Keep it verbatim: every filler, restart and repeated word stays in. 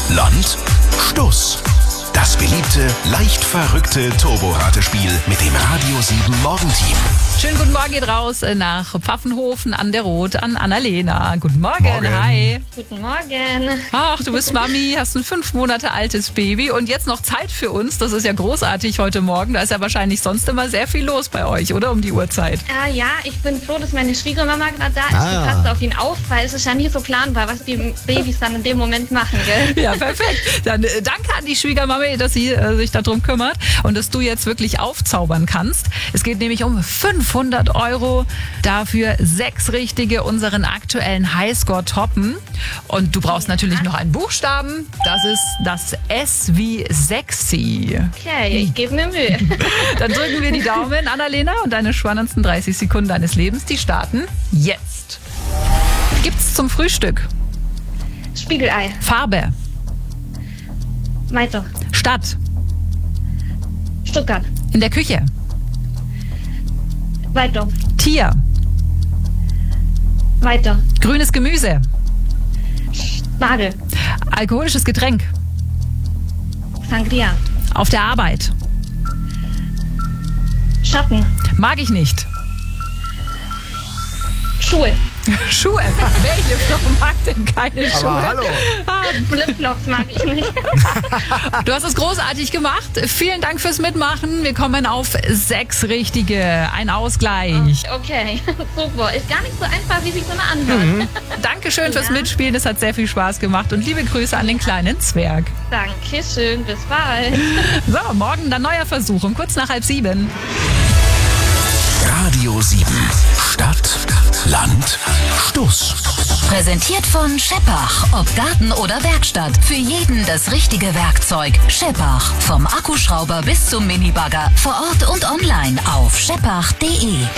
Land, Stuss. Das beliebte, leicht verrückte Turbo-Ratespiel mit dem Radio sieben Morgenteam. Schönen guten Morgen geht raus nach Pfaffenhofen an der Rot an Annalena. Guten Morgen, Morgen. Hi. Guten Morgen. Ach, du bist Mami, hast ein fünf Monate altes Baby und jetzt noch Zeit für uns. Das ist ja großartig heute Morgen. Da ist ja wahrscheinlich sonst immer sehr viel los bei euch, oder? Um die Uhrzeit. Äh, ja, ich bin froh, dass meine Schwiegermama gerade da ist. Ah. Die passt auf ihn auf, weil es ist ja nie so planbar, was die Babys dann in dem Moment machen, gell? Ja, perfekt. Dann äh, danke an die Schwiegermama, dass sie äh, sich darum kümmert und dass du jetzt wirklich aufzaubern kannst. Es geht nämlich um fünfhundert Euro. Dafür sechs richtige unseren aktuellen Highscore toppen. Und du brauchst natürlich noch einen Buchstaben. Das ist das S wie sexy. Okay, ich gebe mir Mühe. Dann drücken wir die Daumen, Annalena, und deine spannendsten dreißig Sekunden deines Lebens, die starten jetzt. Gibt's zum Frühstück? Spiegelei. Farbe. Weiter. Stadt. Stuttgart. In der Küche. Weiter. Tier. Weiter. Grünes Gemüse. Spargel. Alkoholisches Getränk. Sangria. Auf der Arbeit. Schatten. Mag ich nicht. Schuhe. Schuhe. Welche Frau mag denn keine Schuhe? Aber hallo. Ah, Flipflops mag ich nicht. Du hast es großartig gemacht. Vielen Dank fürs Mitmachen. Wir kommen auf sechs richtige. Ein Ausgleich. Okay, super. Ist gar nicht so einfach, wie sich so mal anhört. Dankeschön fürs Ja. Mitspielen. Es hat sehr viel Spaß gemacht. Und liebe Grüße an den kleinen Zwerg. Dankeschön, bis bald. So, morgen dann neuer Versuch um kurz nach halb sieben. Radio sieben. Stadt, Land, Stuss. Präsentiert von Scheppach. Ob Garten oder Werkstatt. Für jeden das richtige Werkzeug. Scheppach. Vom Akkuschrauber bis zum Minibagger. Vor Ort und online auf scheppach punkt de.